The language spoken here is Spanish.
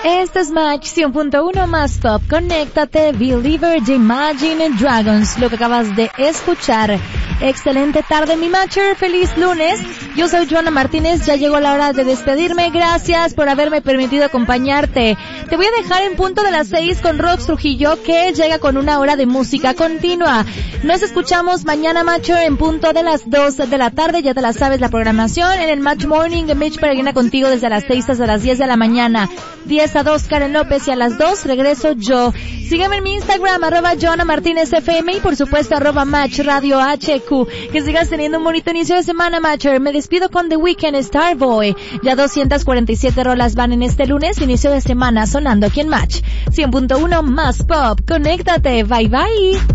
Este es Match 100.1 más Pop. Conéctate, Believer de Imagine Dragons, lo que acabas de escuchar. Excelente tarde, mi Matcher. Feliz lunes. Yo soy Joana Martínez. Ya llegó la hora de despedirme. Gracias por haberme permitido acompañarte. Te voy a dejar en punto de las 6 con Rox Trujillo, que llega con una hora de música continua. Nos escuchamos mañana, Matcher, en punto de las 2 de la tarde. Ya te la sabes la programación. En el Match Morning, Mitch Peregrina contigo desde las 6 hasta las 10 de la mañana. 10 a 2, Karen López, y a las 2 regreso yo. Sígueme en mi Instagram, @JoanaMartinezFM, y por supuesto @Match Radio HQ. Que sigas teniendo un bonito inicio de semana, Matcher. Me despido con The Weeknd, Starboy. Ya 247 rolas van en este lunes, inicio de semana, sonando aquí en Match 100.1 más Pop. Conéctate. Bye bye.